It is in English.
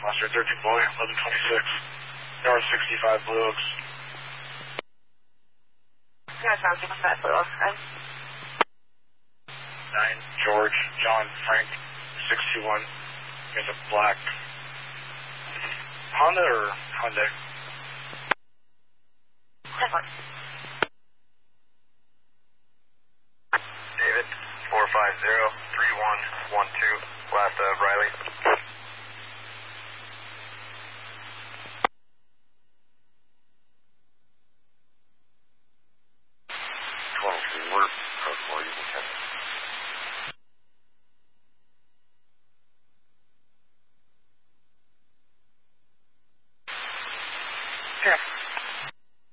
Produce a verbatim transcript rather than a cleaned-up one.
Oscar thirteen boy, eleven twenty-six, North sixty-five Blue Oaks. Yeah, sounds sixty-five Blue Oaks, okay. nine George John Frank six two one. There's a black Honda or Hyundai? Different. David, four five zero three one one two, last of Riley.